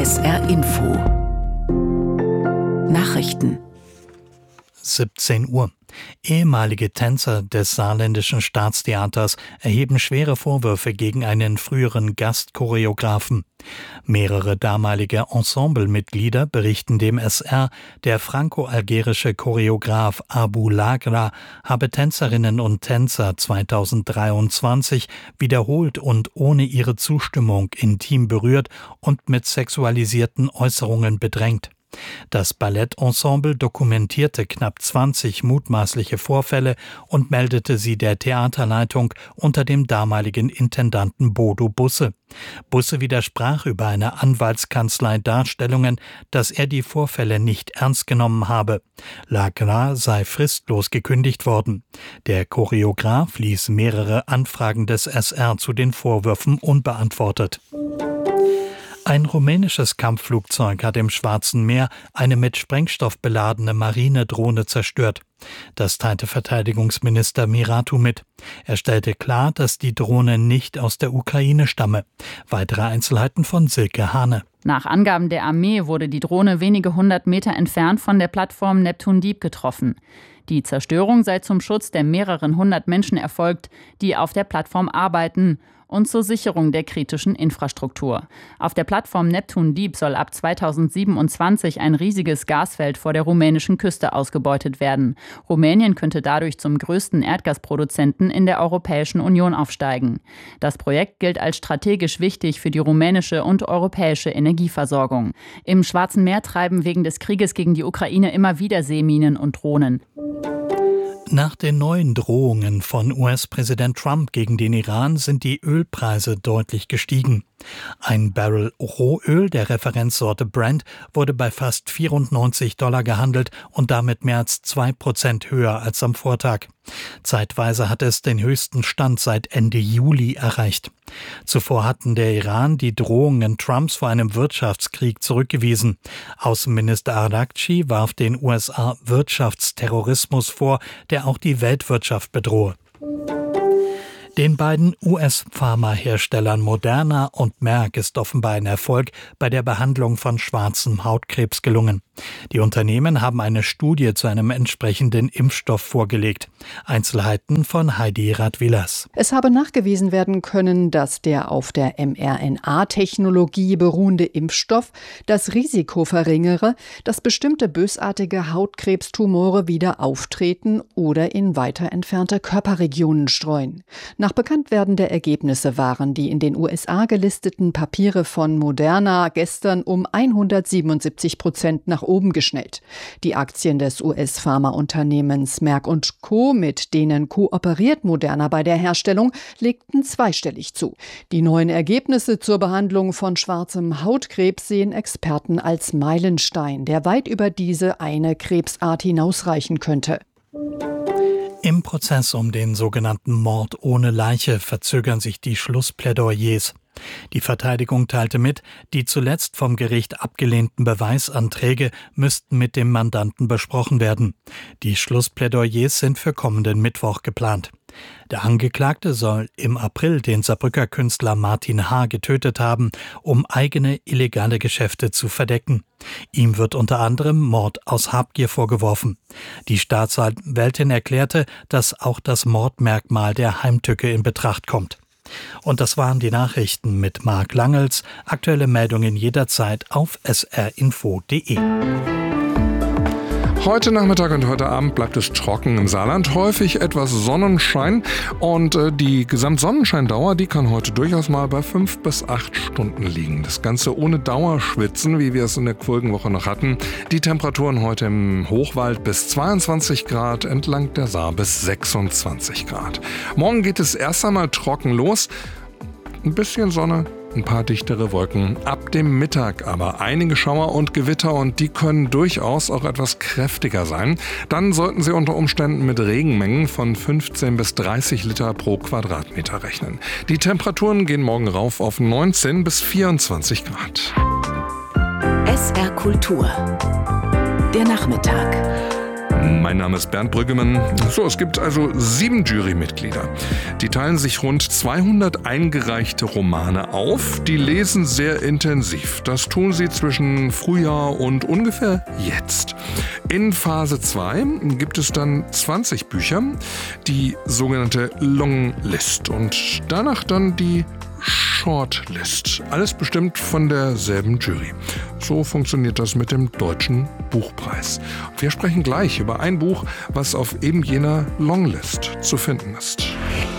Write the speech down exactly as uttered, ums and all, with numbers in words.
S R Info Nachrichten siebzehn Uhr. Ehemalige Tänzer des Saarländischen Staatstheaters erheben schwere Vorwürfe gegen einen früheren Gastchoreografen. Mehrere damalige Ensemblemitglieder berichten dem S R, der franco-algerische Choreograf Abou Lagra habe Tänzerinnen und Tänzer zweitausenddreiundzwanzig wiederholt und ohne ihre Zustimmung intim berührt und mit sexualisierten Äußerungen bedrängt. Das Ballettensemble dokumentierte knapp zwanzig mutmaßliche Vorfälle und meldete sie der Theaterleitung unter dem damaligen Intendanten Bodo Busse. Busse widersprach über eine Anwaltskanzlei Darstellungen, dass er die Vorfälle nicht ernst genommen habe. Lagra sei fristlos gekündigt worden. Der Choreograf ließ mehrere Anfragen des S R zu den Vorwürfen unbeantwortet. Ein rumänisches Kampfflugzeug hat im Schwarzen Meer eine mit Sprengstoff beladene Marinedrohne zerstört. Das teilte Verteidigungsminister Miratu mit. Er stellte klar, dass die Drohne nicht aus der Ukraine stamme. Weitere Einzelheiten von Silke Hane. Nach Angaben der Armee wurde die Drohne wenige hundert Meter entfernt von der Plattform Neptun Deep getroffen. Die Zerstörung sei zum Schutz der mehreren hundert Menschen erfolgt, die auf der Plattform arbeiten, und zur Sicherung der kritischen Infrastruktur. Auf der Plattform Neptun Deep soll ab zweitausendsiebenundzwanzig ein riesiges Gasfeld vor der rumänischen Küste ausgebeutet werden. Rumänien könnte dadurch zum größten Erdgasproduzenten in der Europäischen Union aufsteigen. Das Projekt gilt als strategisch wichtig für die rumänische und europäische Energieversorgung. Im Schwarzen Meer treiben wegen des Krieges gegen die Ukraine immer wieder Seeminen und Drohnen. Nach den neuen Drohungen von U S-Präsident Trump gegen den Iran sind die Ölpreise deutlich gestiegen. Ein Barrel Rohöl der Referenzsorte Brent wurde bei fast vierundneunzig Dollar gehandelt und damit mehr als zwei Prozent höher als am Vortag. Zeitweise hat es den höchsten Stand seit Ende Juli erreicht. Zuvor hatten der Iran die Drohungen Trumps vor einem Wirtschaftskrieg zurückgewiesen. Außenminister Araghchi warf den U S A Wirtschaftsterrorismus vor, der auch die Weltwirtschaft bedrohe. Den beiden U S-Pharmaherstellern Moderna und Merck ist offenbar ein Erfolg bei der Behandlung von schwarzem Hautkrebs gelungen. Die Unternehmen haben eine Studie zu einem entsprechenden Impfstoff vorgelegt. Einzelheiten von Heidi Radwilas. Es habe nachgewiesen werden können, dass der auf der mRNA-Technologie beruhende Impfstoff das Risiko verringere, dass bestimmte bösartige Hautkrebstumore wieder auftreten oder in weiter entfernte Körperregionen streuen. Nach Bekanntwerden der Ergebnisse waren die in den U S A gelisteten Papiere von Moderna gestern um hundertsiebenundsiebzig Prozent nach oben geschnellt. Die Aktien des U S-Pharmaunternehmens Merck und Co., mit denen kooperiert Moderna bei der Herstellung, legten zweistellig zu. Die neuen Ergebnisse zur Behandlung von schwarzem Hautkrebs sehen Experten als Meilenstein, der weit über diese eine Krebsart hinausreichen könnte. Im Prozess um den sogenannten Mord ohne Leiche verzögern sich die Schlussplädoyers. Die Verteidigung teilte mit, die zuletzt vom Gericht abgelehnten Beweisanträge müssten mit dem Mandanten besprochen werden. Die Schlussplädoyers sind für kommenden Mittwoch geplant. Der Angeklagte soll im April den Saarbrücker Künstler Martin H. getötet haben, um eigene illegale Geschäfte zu verdecken. Ihm wird unter anderem Mord aus Habgier vorgeworfen. Die Staatsanwältin erklärte, dass auch das Mordmerkmal der Heimtücke in Betracht kommt. Und das waren die Nachrichten mit Marc Langels. Aktuelle Meldungen jederzeit auf s r info punkt d e. Heute Nachmittag und heute Abend bleibt es trocken im Saarland, häufig etwas Sonnenschein und äh, die Gesamtsonnenscheindauer, die kann heute durchaus mal bei fünf bis acht Stunden liegen. Das Ganze ohne Dauerschwitzen, wie wir es in der vorigen Woche noch hatten. Die Temperaturen heute im Hochwald bis zweiundzwanzig Grad, entlang der Saar bis sechsundzwanzig Grad. Morgen geht es erst einmal trocken los, ein bisschen Sonne. Ein paar dichtere Wolken ab dem Mittag, aber einige Schauer und Gewitter und die können durchaus auch etwas kräftiger sein. Dann sollten Sie unter Umständen mit Regenmengen von fünfzehn bis dreißig Liter pro Quadratmeter rechnen. Die Temperaturen gehen morgen rauf auf neunzehn bis vierundzwanzig Grad. S R Kultur. Der Nachmittag. Mein Name ist Bernd Brüggemann. So, es gibt also sieben Jurymitglieder. Die teilen sich rund zweihundert eingereichte Romane auf. Die lesen sehr intensiv. Das tun sie zwischen Frühjahr und ungefähr jetzt. In Phase zwei gibt es dann zwanzig Bücher, die sogenannte Longlist und danach dann die Shortlist. Alles bestimmt von derselben Jury. So funktioniert das mit dem Deutschen Buchpreis. Wir sprechen gleich über ein Buch, was auf eben jener Longlist zu finden ist.